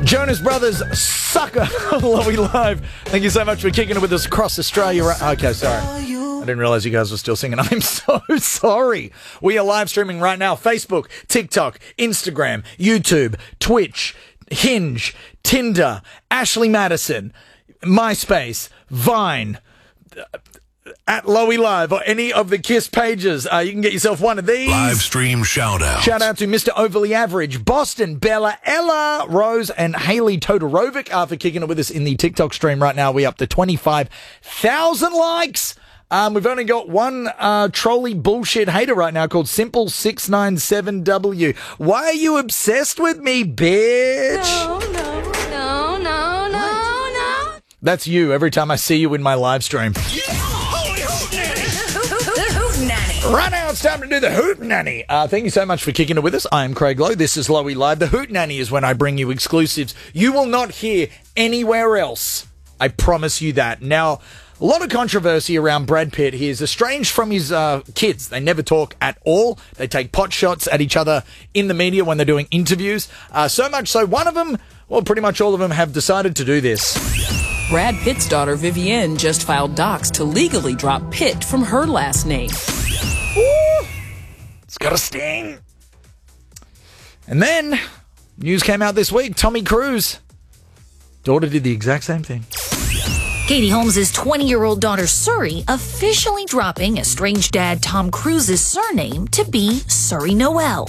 Jonas Brothers, Sucker, Lowy Live. Thank you so much for kicking it with us across Australia. Okay, sorry. I didn't realize you guys were still singing. I'm so sorry. We are live streaming right now. Facebook, TikTok, Instagram, YouTube, Twitch, Hinge, Tinder, Ashley Madison, MySpace, Vine, at Lowy Live, or any of the KISS pages. You can get yourself one of these. Live stream shout out. Shout out to Mr. Overly Average, Boston, Bella, Ella, Rose, and Haley Todorovic for kicking it with us in the TikTok stream right now. We're up to 25,000 likes. We've only got one trolley bullshit hater right now called Simple697W. Why are you obsessed with me, bitch? No. That's you every time I see you in my live stream. Right now, it's time to do the Hootenanny. Thank you so much for kicking it with us. I am Craig Lowe. This is Lowy Live. The Hootenanny is when I bring you exclusives you will not hear anywhere else. I promise you that. Now, a lot of controversy around Brad Pitt. He is estranged from his kids. They never talk at all. They take pot shots at each other in the media when they're doing interviews. So much so, one of them, well, pretty much all of them have decided to do this. Brad Pitt's daughter Vivienne just filed docs to legally drop Pitt from her last name. Ooh, it's got a sting. And then, news came out this week. Tommy Cruise, daughter did the exact same thing. Katie Holmes' 20-year-old daughter Suri officially dropping estranged dad Tom Cruise's surname to be Suri Noel.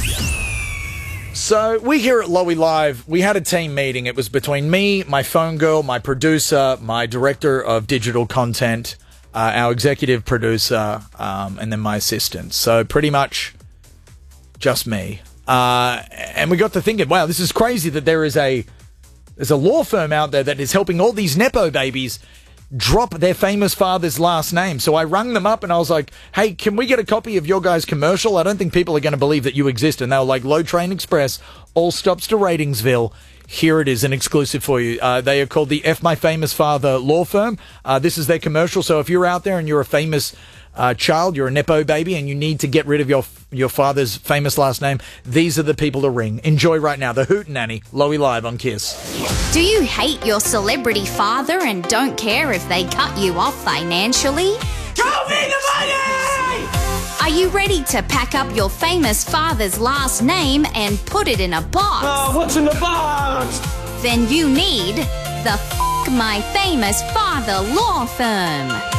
So we here at Lowy Live, we had a team meeting. It was between me, my phone girl, my producer, my director of digital content, our executive producer, and then my assistant. So pretty much just me. And we got to thinking, wow, this is crazy that there's a law firm out there that is helping all these Nepo babies drop their famous father's last name. So I rung them up and I was like, hey, can we get a copy of your guys' commercial? I don't think people are going to believe that you exist. And they were like, Low Train Express, all stops to Ratingsville. Here it is, an exclusive for you. They are called the F My Famous Father Law Firm. This is their commercial. So if you're out there and you're a famous child, you're a Nepo baby, and you need to get rid of your father's famous last name, these are the people to ring. Enjoy right now. The Hootenanny, Lowy Live on KISS. Do you hate your celebrity father and don't care if they cut you off financially? Show me the money! Are you ready to pack up your famous father's last name and put it in a box? Oh, what's in the box? Then you need the F My Famous Father Law Firm.